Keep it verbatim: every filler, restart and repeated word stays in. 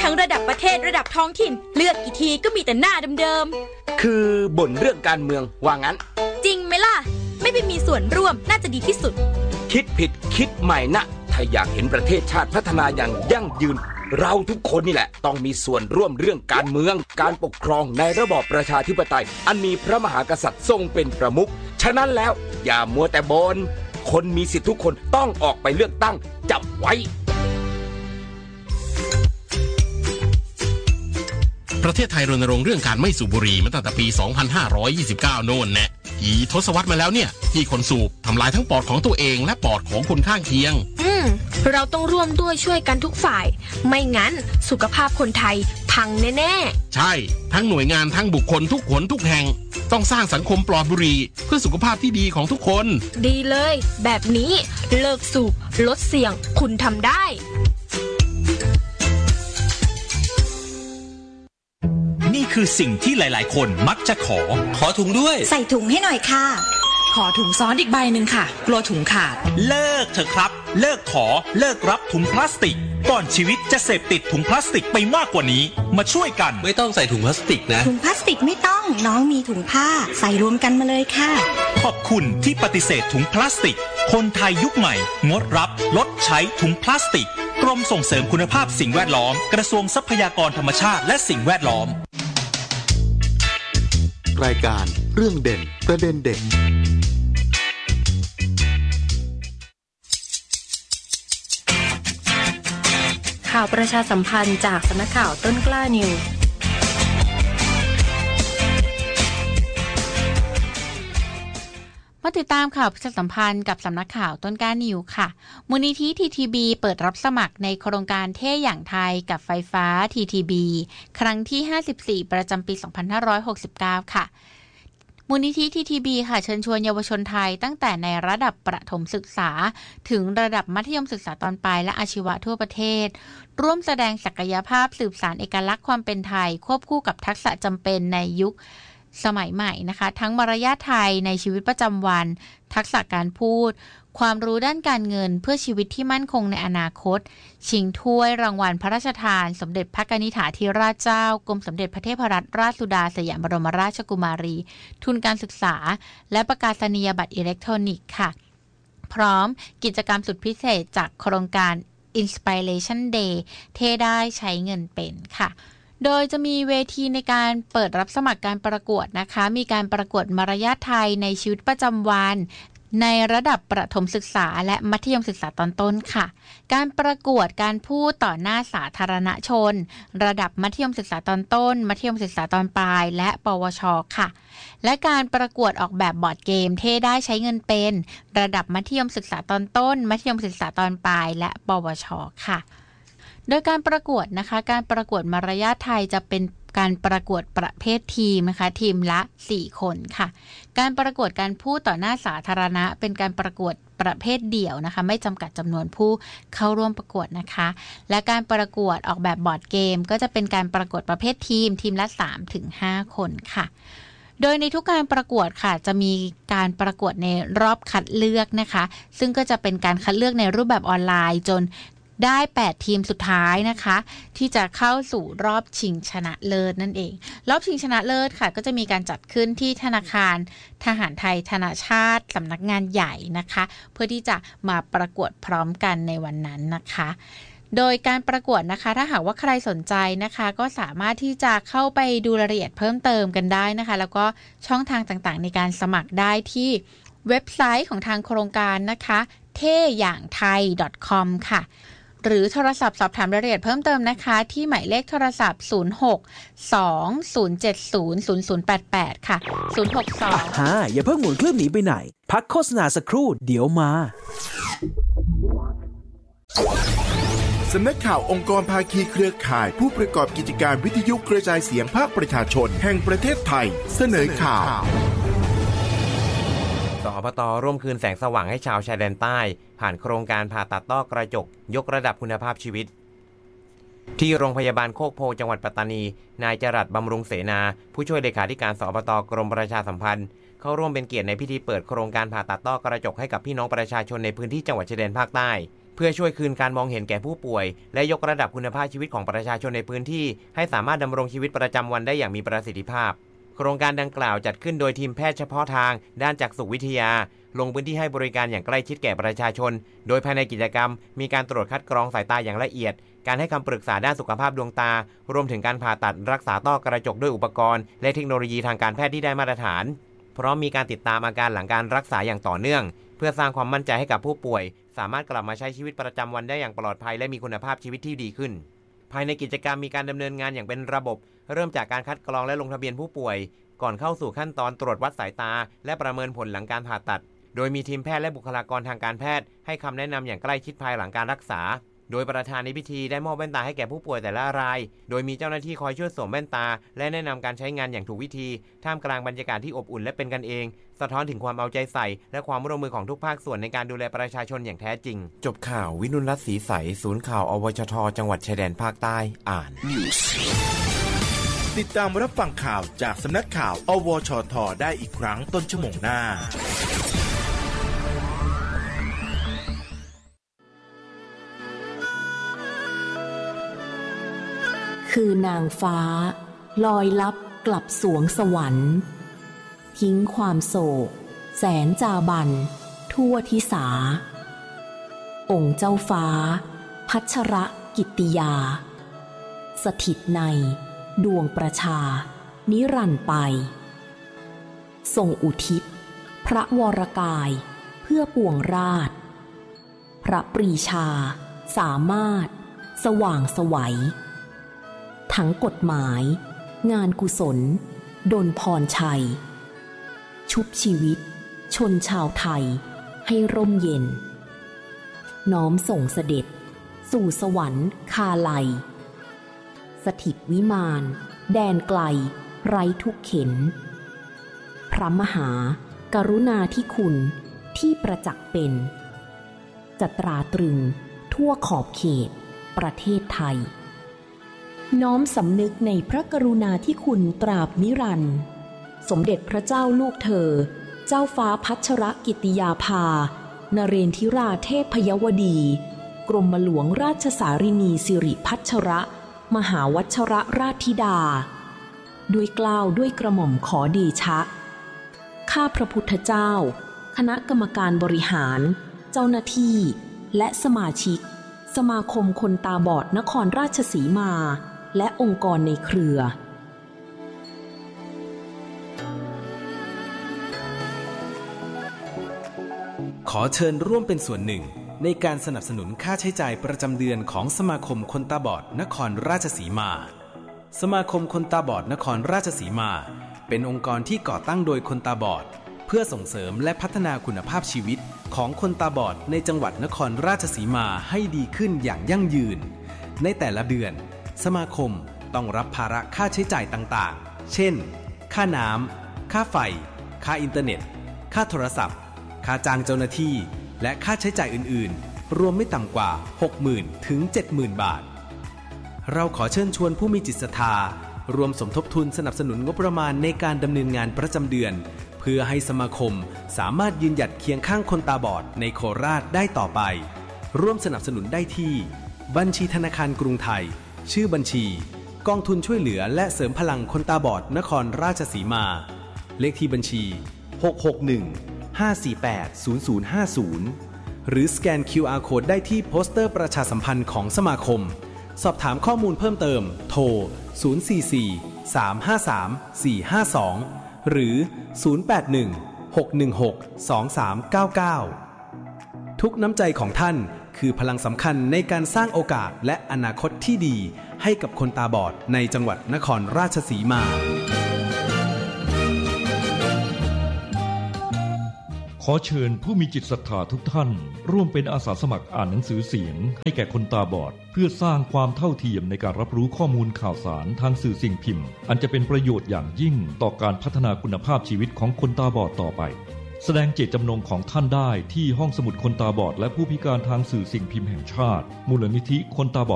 ทั้งระดับประเทศระดับท้องถิ่นเลือกกี่ทีก็มีแต่หน้าเดิมๆคือบ่นเรื่องการเมืองว่างั้นจริงไหมล่ะไม่ไปมีส่วนร่วมน่าจะดีที่สุดคิดผิดคิดใหม่นะถ้าอยากเห็นประเทศชาติพัฒนาอย่างยั่งยืนเราทุกคนนี่แหละต้องมีส่วนร่วมเรื่องการเมืองการปกครองในระบอบประชาธิปไตยอันมีพระมหากษัตริย์ทรงเป็นประมุขฉะนั้นแล้วอย่ามัวแต่บ่นคนมีสิทธิทุกคนต้องออกไปเลือกตั้งจับไว้ประเทศไทยรณรงค์เรื่องการไม่สูบบุหรี่มาตั้งแต่ปี สองพันห้าร้อยยี่สิบเก้า โน่นแน่อีทศวรรษมาแล้วเนี่ยที่คนสูบทำลายทั้งปอดของตัวเองและปอดของคนข้างเคียงอืมเราต้องร่วมด้วยช่วยกันทุกฝ่ายไม่งั้นสุขภาพคนไทยพังแน่ๆใช่ทั้งหน่วยงานทั้งบุคคลทุกหนทุกแห่งต้องสร้างสังคมปลอดบุหรี่เพื่อสุขภาพที่ดีของทุกคนดีเลยแบบนี้เลิกสูบลดเสี่ยงคุณทำได้นี่คือสิ่งที่หลายๆคนมักจะขอขอถุงด้วยใส่ถุงให้หน่อยค่ะขอถุงซ้อนอีกใบหนึ่งค่ะกลัวถุงขาดเลิกเถอะครับเลิกขอเลิกรับถุงพลาสติกก่อนชีวิตจะเสพติดถุงพลาสติกไปมากกว่านี้มาช่วยกันไม่ต้องใส่ถุงพลาสติกนะถุงพลาสติกไม่ต้องน้องมีถุงผ้าใส่รวมกันมาเลยค่ะขอบคุณที่ปฏิเสธถุงพลาสติกคนไทยยุคใหม่งดรับลดใช้ถุงพลาสติกกรมส่งเสริมคุณภาพสิ่งแวดล้อมกระทรวงทรัพยากรธรรมชาติและสิ่งแวดล้อมรายการเรื่องเด่นประเด็นเด่นข่าวประชาสัมพันธ์จากสำนักข่าวต้นกล้านิวมาติดตามข่าวประชาสัมพันธ์กับสำนักข่าวต้นกล้านิวค่ะมูลนิธิ ที ที บี เปิดรับสมัครในโครงการเท่อย่างไทยกับไฟฟ้า ที ที บี ครั้งที่ห้าสิบสี่ประจำปีสองพันห้าร้อยหกสิบเก้าค่ะมูลนิธิ ที ที บี ค่ะเชิญชวนเยาวชนไทยตั้งแต่ในระดับประถมศึกษาถึงระดับมัธยมศึกษาตอนปลายและอาชีวะทั่วประเทศร่วมแสดงศักยภาพสืบสานเอกลักษณ์ความเป็นไทยควบคู่กับทักษะจำเป็นในยุคสมัยใหม่นะคะทั้งมารยาทไทยในชีวิตประจำวันทักษะการพูดความรู้ด้านการเงินเพื่อชีวิตที่มั่นคงในอนาคตชิงถ้วยรางวัลพระราชทานสมเด็จพระกนิษฐาธิราชเจ้ากรมสมเด็จพระเทพรัตนราชสุดาสยามบรมราชกุมารีทุนการศึกษาและประกาศนียบัตรอิเล็กทรอนิกส์ค่ะพร้อมกิจกรรมสุดพิเศษจากโครงการ Inspiration Day เท่ได้ใช้เงินเป็นค่ะโดยจะมีเวทีในการเปิดรับสมัครการประกวดนะคะมีการประกวดมารยาทไทยในชีวิตประจำวันในระดับประถมศึกษาและมัธยมศึกษาตอนต้นค่ะการประกวดการพูดต่อหน้าสาธารณชนระดับมัธยมศึกษาตอนต้นมัธยมศึกษาตอนปลายและปวชค่ะและการประกวดออกแบบบอร์ดเกมเท่ได้ใช้เงินเป็นระดับมัธยมศึกษาตอนต้นมัธยมศึกษาตอนปลายและปวชค่ะโดยการประกวดนะคะการประกวดมารยาทไทยจะเป็นการประกวดประเภททีมนะคะทีมละสี่คนค่ะการประกวดการพูดต่อหน้าสาธารณะเป็นการประกวดประเภทเดี่ยวนะคะไม่จำกัดจำนวนผู้เข้าร่วมประกวดนะคะและการประกวดออกแบบบอร์ดเกมก็จะเป็นการประกวดประเภททีมทีมละ สามถึงห้า คนค่ะโดยในทุกการประกวดค่ะจะมีการประกวดในรอบคัดเลือกนะคะซึ่งก็จะเป็นการคัดเลือกในรูปแบบออนไลน์จนได้แปดทีมสุดท้ายนะคะที่จะเข้าสู่รอบชิงชนะเลิศนั่นเองรอบชิงชนะเลิศค่ะก็จะมีการจัดขึ้นที่ธนาคารทหารไทยธนาชาติสำนักงานใหญ่นะคะเพื่อที่จะมาประกวดพร้อมกันในวันนั้นนะคะโดยการประกวดนะคะถ้าหากว่าใครสนใจนะคะก็สามารถที่จะเข้าไปดูรายละเอียดเพิ่มเติมกันได้นะคะแล้วก็ช่องทางต่างๆในการสมัครได้ที่เว็บไซต์ของทางโครงการนะคะเท่อย่างไทย .com ค่ะหรือโทรศัพท์สอบถามรายละเอียดเพิ่มเติมนะคะที่หมายเลขโทรศัพท์ศูนย์ หก สอง ศูนย์ เจ็ด ศูนย์ ศูนย์ ศูนย์ แปด แปดค่ะศูนย์ หก สองฮ่าอย่าเพิ่งหมุนเครื่องหนีไปไหนพักโฆษณาสักครู่เดี๋ยวมาสำนักข่าวองค์กรภาคีเครือข่ายผู้ประกอบกิจการวิทยุกระจายเสียงภาคประชาชนแห่งประเทศไทยเสนอข่าวสอพต.ร่วมคืนแสงสว่างให้ชาวชายแดนใต้ผ่านโครงการผ่าตัดต้อกระจกยกระดับคุณภาพชีวิตที่โรงพยาบาลโคกโพจังหวัดปัตตานีนายจรัสบำรุงเสนาผู้ช่วยเลขาธิการสอพต.กรมประชาสัมพันธ์เข้าร่วมเป็นเกียรติในพิธีเปิดโครงการผ่าตัดต้อกระจกให้กับพี่น้องประชาชนในพื้นที่จังหวัดชายแดนภาคใต้เพื่อช่วยคืนการมองเห็นแก่ผู้ป่วยและยกระดับคุณภาพชีวิตของประชาชนในพื้นที่ให้สามารถดำรงชีวิตประจำวันได้อย่างมีประสิทธิภาพโครงการดังกล่าวจัดขึ้นโดยทีมแพทย์เฉพาะทางด้านจักษุวิทยาลงพื้นที่ให้บริการอย่างใกล้ชิดแก่ประชาชนโดยภายในกิจกรรมมีการตรวจคัดกรองสายตาอย่างละเอียดการให้คำปรึกษาด้านสุขภาพดวงตารวมถึงการผ่าตัดรักษาต้อกระจกด้วยอุปกรณ์และเทคโนโลยีทางการแพทย์ที่ได้มาตรฐานพร้อมมีการติดตามอาการหลังการรักษาอย่างต่อเนื่องเพื่อสร้างความมั่นใจให้กับผู้ป่วยสามารถกลับมาใช้ชีวิตประจำวันได้อย่างปลอดภัยและมีคุณภาพชีวิตที่ดีขึ้นภายในกิจกรรมมีการดำเนินงานอย่างเป็นระบบเริ่มจากการคัดกรองและลงทะเบียนผู้ป่วยก่อนเข้าสู่ขั้นตอนตรวจวัดสายตาและประเมินผลหลังการผ่าตัดโดยมีทีมแพทย์และบุคลากรทางการแพทย์ให้คำแนะนำอย่างใกล้ชิดภายหลังการรักษาโดยประธานในพิธีได้มอบแว่นตาให้แก่ผู้ป่วยแต่ละรายโดยมีเจ้าหน้าที่คอยช่วยสวมแว่นตาและแนะนำการใช้งานอย่างถูกวิธีท่ามกลางบรรยากาศที่อบอุ่นและเป็นกันเองสะท้อนถึงความเอาใจใส่และความร่วมมือของทุกภาคส่วนในการดูแลประชาชนอย่างแท้จริงจบข่าววินุรัตน์ศรีใสศูนย์ข่าวอวชทจังหวัดชายแดนภาคใต้อ่านติดตามรับฟังข่าวจากสำนักข่าวอวชทได้อีกครั้งต้นชั่วโมงหน้าคือนางฟ้าลอยลับกลับสวงสวรรค์ทิ้งความโศกแสนจาบันทั่วทิสาองค์เจ้าฟ้าพัชรกิตติยาสถิตในดวงประชานิรันดร์ไปทรงอุทิศพระวรกายเพื่อปวงราชพระปรีชาสามารถสว่างไสวทั้งกฎหมายงานกุศลดลพรชัยชุบชีวิตชนชาวไทยให้ร่มเย็นน้อมส่งเสด็จสู่สวรรค์คาลัยสถิตวิมานแดนไกลไร้ทุกเข็ญพระมหากรุณาธิคุณที่ประจักษ์เป็นจะตราตรึงทั่วขอบเขตประเทศไทยน้อมสำนึกในพระกรุณาธิคุณตราบนิรันดร์สมเด็จพระเจ้าลูกเธอเจ้าฟ้าพัชรกิติยาภานเรนทิราเทพยวดีกรมหลวงราชสารินีสิริพัชรมหาวัชรราชธิดาด้วยเกล้าด้วยกระหม่อมขอเดชะข้าพระพุทธเจ้าคณะกรรมการบริหารเจ้าหน้าที่และสมาชิกสมาคมคนตาบอดนครราชสีมาและองค์กรในเครือขอเชิญร่วมเป็นส่วนหนึ่งในการสนับสนุนค่าใช้จ่ายประจำเดือนของสมาคมคนตาบอดนครราชสีมาสมาคมคนตาบอดนครราชสีมาเป็นองค์กรที่ก่อตั้งโดยคนตาบอดเพื่อส่งเสริมและพัฒนาคุณภาพชีวิตของคนตาบอดในจังหวัดนครราชสีมาให้ดีขึ้นอย่างยั่งยืนในแต่ละเดือนสมาคมต้องรับภาระค่าใช้จ่ายต่างๆเช่นค่าน้ำค่าไฟค่าอินเทอร์เน็ตค่าโทรศัพท์ค่าจ้างเจ้าหน้าที่และค่าใช้จ่ายอื่นๆรวมไม่ต่ำกว่า หกหมื่น ถึง เจ็ดหมื่น บาทเราขอเชิญชวนผู้มีจิตศรัทธารวมสมทบทุนสนับสนุนงบประมาณในการดำเนินงานประจำเดือนเพื่อให้สมาคมสามารถยืนหยัดเคียงข้างคนตาบอดในโคราชได้ต่อไปร่วมสนับสนุนได้ที่บัญชีธนาคารกรุงไทยชื่อบัญชีกองทุนช่วยเหลือและเสริมพลังคนตาบอดนครราชสีมาเลขที่บัญชีหก หก หนึ่ง ห้า สี่ แปด ศูนย์ ศูนย์ ห้า ศูนย์หรือสแกน คิว อาร์ Code ได้ที่โปสเตอร์ประชาสัมพันธ์ของสมาคมสอบถามข้อมูลเพิ่มเติมโทรศูนย์ สี่ สี่ สาม ห้า สาม สี่ ห้า สองหรือศูนย์ แปด หนึ่ง หก หนึ่ง หก สอง สาม เก้า เก้าทุกน้ำใจของท่านคือพลังสำคัญในการสร้างโอกาสและอนาคตที่ดีให้กับคนตาบอดในจังหวัดนครราชสีมาขอเชิญผู้มีจิตศรัทธาทุกท่านร่วมเป็นอาสาสมัครอ่านหนังสือเสียงให้แก่คนตาบอดเพื่อสร้างความเท่าเทียมในการรับรู้ข้อมูลข่าวสารทางสื่อสิ่งพิมพ์อันจะเป็นประโยชน์อย่างยิ่งต่อการพัฒนาคุณภาพชีวิตของคนตาบอดต่อไปแสดงเจตจำนงของท่านได้ที่ห้องสมุดคนตาบอดและผู้พิการทางสื่อสิ่งพิมพ์แห่งชาติมูลนิธิคนตาบอด